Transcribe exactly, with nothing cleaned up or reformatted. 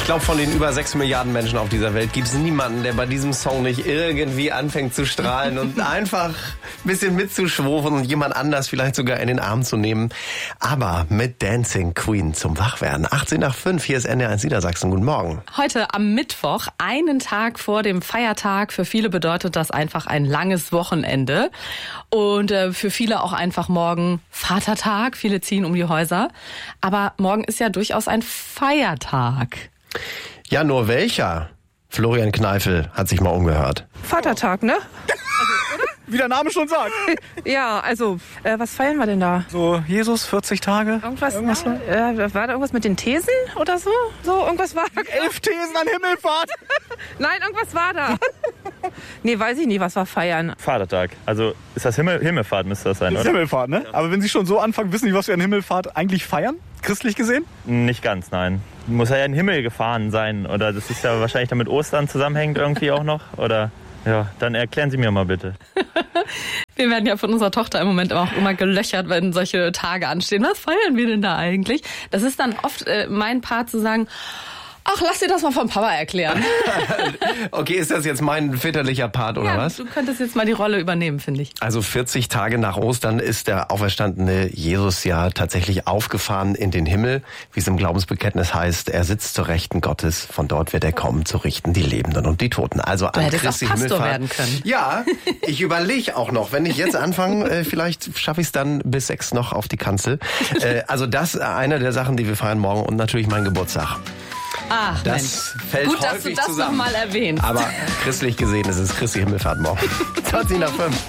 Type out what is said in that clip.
glaube, von den über sechs Milliarden Menschen auf dieser Welt gibt es niemanden, der bei diesem Song nicht irgendwie anfängt zu strahlen und einfach ein bisschen mitzuschwufen und jemand anders vielleicht sogar in den Arm zu nehmen. Aber mit Dancing Queen zum Wachwerden. achtzehn nach fünf, hier ist N D R eins Niedersachsen. Guten Morgen. Heute am Mittwoch, einen Tag vor dem Feiertag. Für viele bedeutet das einfach ein langes Wochenende. Und äh, für viele auch einfach morgen Vatertag. Viele ziehen um die Häuser. Aber morgen ist ja durchaus ein Feiertag. Ja, nur welcher? Florian Kneifel hat sich mal umgehört. Vatertag, ne? Wie der Name schon sagt. Ja, also, äh, was feiern wir denn da? So, Jesus, vierzig Tage. Irgendwas, irgendwas äh, war da irgendwas mit den Thesen oder so? So, irgendwas war da. Elf Thesen an Himmelfahrt. Nein, irgendwas war da. Nee, weiß ich nicht, was wir feiern. Vatertag. Also, ist das Himmel, Himmelfahrt müsste das sein, Das ist oder? Himmelfahrt, ne? Aber wenn Sie schon so anfangen, wissen Sie, was wir an Himmelfahrt eigentlich feiern? Christlich gesehen? Nicht ganz, nein. Muss er ja in den Himmel gefahren sein. Oder das ist ja wahrscheinlich damit Ostern zusammenhängt irgendwie auch noch. Oder... Ja, dann erklären Sie mir mal bitte. Wir werden ja von unserer Tochter im Moment auch immer gelöchert, wenn solche Tage anstehen. Was feiern wir denn da eigentlich? Das ist dann oft äh, mein Part zu sagen, ach, lass dir das mal vom Papa erklären. Okay, ist das jetzt mein väterlicher Part oder ja, was? Du könntest jetzt mal die Rolle übernehmen, finde ich. Also vierzig Tage nach Ostern ist der auferstandene Jesus ja tatsächlich aufgefahren in den Himmel. Wie es im Glaubensbekenntnis heißt, er sitzt zur Rechten Gottes. Von dort wird er kommen, zu richten die Lebenden und die Toten. Also du an hättest Christi auch Pastor Himmelfahrt. werden können. Ja, ich überlege auch noch. Wenn ich jetzt anfange, äh, vielleicht schaffe ich es dann bis sechs noch auf die Kanzel. Äh, also das ist eine der Sachen, die wir feiern morgen und natürlich mein Geburtstag. Ach, Das Mensch. fällt Gut, dass häufig du das zusammen. nochmal erwähnst. Aber christlich gesehen ist es Christi Himmelfahrt morgen. zwanzig nach fünf.